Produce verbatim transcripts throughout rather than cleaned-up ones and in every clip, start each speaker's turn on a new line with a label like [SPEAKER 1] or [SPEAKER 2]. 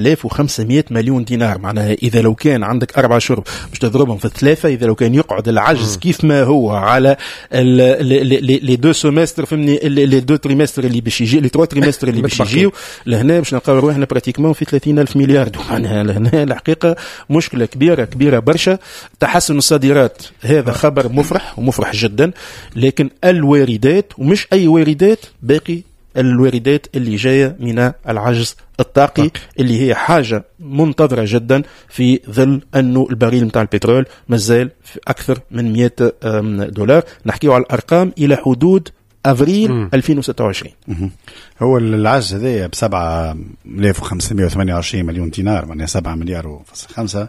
[SPEAKER 1] ألف وخمسمائة مليون دينار. معناها إذا لو كان عندك أربع شهور باش تضربهم في ثلاثة، إذا لو كان يقعد العجز كيف ما هو على لي دو سومستر فهمني، لي دو تريمستر اللي باش يجي، لي تروا تريمستر اللي باش يجيو لهنا، باش نلقاو روحنا براتيكمون في ثلاثين ألف مليار. معناها لهنا الحقيقة مشكلة كبيرة كبيرة برشا. تحسن الصادرات هذا خبر مفرح ومفرح جدا، لكن الواردات ومش أي واردات، باقي الواردات اللي جاية من العجز الطاقي اللي هي حاجة منتظرة جدا في ظل أنه البريل متاع البترول مازال في أكثر من مئة دولار. نحكيه على الأرقام إلى حدود أفريل مم. ألفين وستة وعشرين.
[SPEAKER 2] هو العجز هذا بسبعة آلاف وخمسمائة وثمانية وعشرين مليون دينار، معناها سبعة مليار وفصل خمسة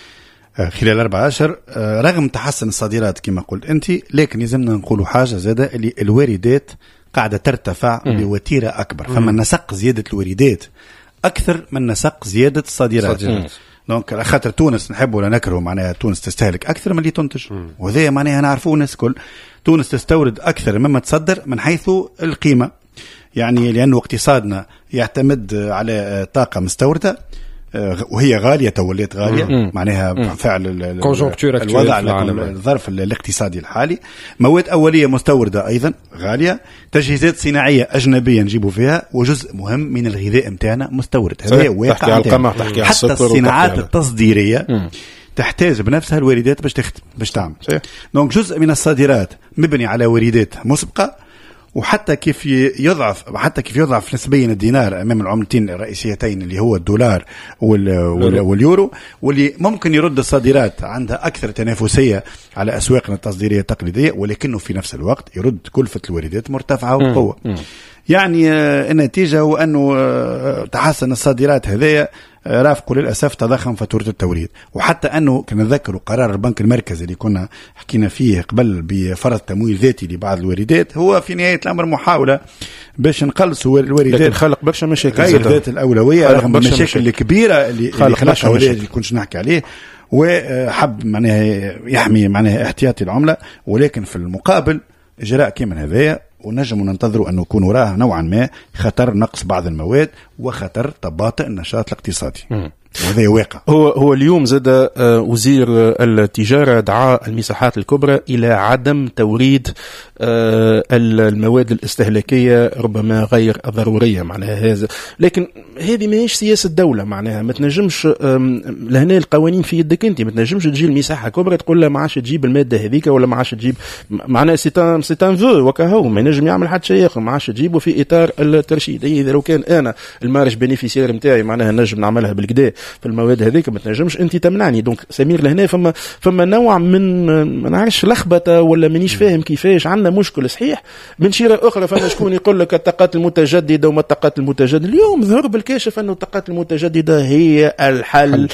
[SPEAKER 2] خلال أربعة أشهر، رغم تحسن الصادرات كما قلت أنت، لكن يلزمنا نقولوا حاجة زادة، اللي الواردات قاعدة ترتفع بوتيرة أكبر. فما نسق زيادة الواردات أكثر من نسق زيادة الصادرات. دونك خاطر تونس نحب ولا نكره، معناها تونس تستهلك أكثر من اللي تنتج، وهذا معناها نعرفوه الناس كل. تونس تستورد أكثر مما تصدر من حيث القيمة، يعني لأنه اقتصادنا يعتمد على طاقة مستوردة وهي غالية، توليت غالية. مم. معناها مم. فعل الوضع الظرف الاقتصادي الحالي. مواد أولية مستوردة أيضا غالية، تجهيزات صناعية أجنبية نجيبوا فيها، وجزء مهم من الغذاء متاعنا مستورد. هذا واقع. حتى الصناعات التصديرية مم. تحتاج بنفسها الواردات باش تخدم باش تعمل. دونك جزء من الصادرات مبني على واردات مسبقة، وحتى كيف يضعف حتى كيف يضعف نسبيا الدينار امام العملتين الرئيسيتين اللي هو الدولار واليورو، واللي ممكن يرد الصادرات عندها اكثر تنافسيه على اسواقنا التصديريه التقليديه، ولكنه في نفس الوقت يرد كلفه الواردات مرتفعه وبقوه. يعني النتيجه هو انه تحسن الصادرات هذايا رافقوا للأسف تضخم فاتورة التوريد. وحتى أنه كنا نذكروا قرار البنك المركزي اللي كنا حكينا فيه قبل بفرض تمويل ذاتي لبعض الواردات، هو في نهاية الأمر محاولة باش نقلصوا الواردات،
[SPEAKER 1] لكن خلق برشا مشاكل
[SPEAKER 2] غير ذات الأولوية رغم المشاكل الكبيرة اللي خلقها ولا كنتش نحكي عليه، وحب معناها يحمي معناها احتياطي العملة. ولكن في المقابل إجراء كمن هذايا ونجم ننتظروا أن يكون وراها نوعا ما خطر نقص بعض المواد وخطر تباطئ النشاط الاقتصادي. م. وهذا واقع.
[SPEAKER 1] هو هو اليوم زاد وزير التجارة دعا المساحات الكبرى إلى عدم توريد المواد الاستهلاكية ربما غير ضرورية. معناها هذا، لكن هذه ما هيش سياسة دولة. معناها ما تنجمش لهنا القوانين في يدك انت، ما تنجمش تجي المساحة كبرى تقول له ما عادش تجيب المادة هذيك ولا ما عادش تجيب. معناها سيتان سيتان فو وكهو ما نجم يعمل حتى شيء آخر، ما عادش تجيبه في إطار الترشيد. إذا لو كان أنا المارج بينيفيسير متاعي معناها نجم نعملها بالكدا في المواد هذيك، ما تنجمش انت تمنعني. دونك سمير لهنا فما فما نوع من ما نعرفش لخبطه ولا مانيش فاهم كيفاش. عندنا مشكل صحيح. من شيره اخرى فما شكون يقول لك الطاقات المتجدده وما الطاقات المتجدده. اليوم ظهر بالكاشف انه الطاقات المتجدده هي الحل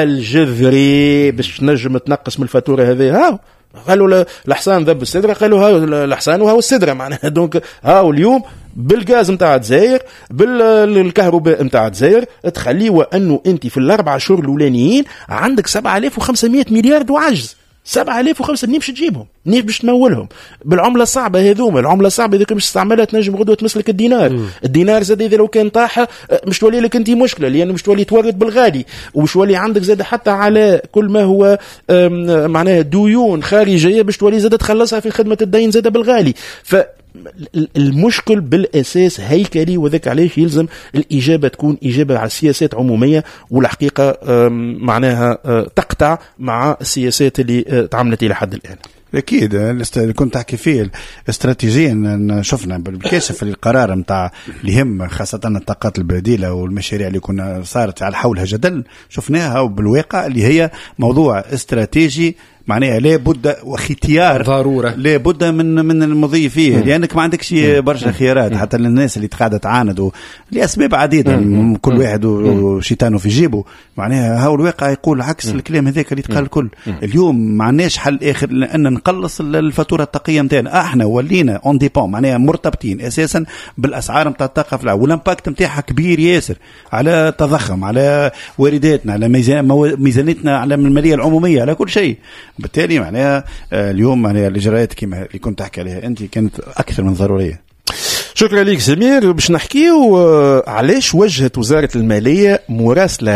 [SPEAKER 1] الجذري باش نجم تنقص من الفاتوره هذه. ها قالوا الحصان ذب السدره، قالوا ها الحصان وها السدره. معناها دونك ها اليوم بالغاز نتاع الجزائر بالكهرباء نتاع الجزائر تخليه وانه انت في الاربع شهور الاولانيين عندك سبعة آلاف وخمسمائة مليار دو عجز. سبعة آلاف وخمسمائة منين باش تجيبهم؟ منين باش تمولهم؟ بالعمله الصعبه هذوما. العمله الصعبه اذا كنت باش تستعملها تنجم غدوه تمسلك الدينار. م. الدينار زاد اذا لو كان طاح مش تولي لك انت مشكله، لانه مش تولي تورد بالغالي، ومش تولي عندك زاد حتى على كل ما هو معناها ديون خارجيه باش تولي زاد تخلصها في خدمه الدين زاد بالغالي. ف المشكل بالأساس هيكلي، وذاك عليه يلزم الإجابة تكون إجابة على سياسات عمومية، والحقيقة معناها تقطع مع السياسات اللي تعملت إلى حد الآن.
[SPEAKER 2] أكيد اللي كنت أحكي فيه استراتيجيا شفنا بالكاشف القرار متاع اللي هم خاصة الطاقات البديلة والمشاريع اللي كنا صارت على حولها جدل شفناها، وبالواقع اللي هي موضوع استراتيجي معناها لا بد واختيار
[SPEAKER 3] ضرورة
[SPEAKER 2] لا بد من من المضي فيه، لأنك ما عندكش برشا خيارات. حتى للناس اللي تقاعدة تعاند لأسباب عديدة، مم. كل واحد وشيطانه في جيبه. معناها هاو الواقع يقول عكس مم. الكلام هذاك اللي تقال الكل. اليوم ما عندناش حل آخر لأن نقلص الفاتورة الطاقية متاعنا. احنا ولينا اون ديبون معناها مرتبطين أساسا بالأسعار متاع الطاقة في العالم، والامباكت متاعها كبير ياسر على تضخم، على وارداتنا، على ميزانيتنا، على المالية العمومية، على كل شيء. بالتالي معناها اليوم معناها الإجراءات كما اللي كنت أحكي عليها أنت كانت أكثر من ضرورية.
[SPEAKER 1] شكرا لك سمير. باش نحكيو علاش وجهت وزارة المالية مراسلة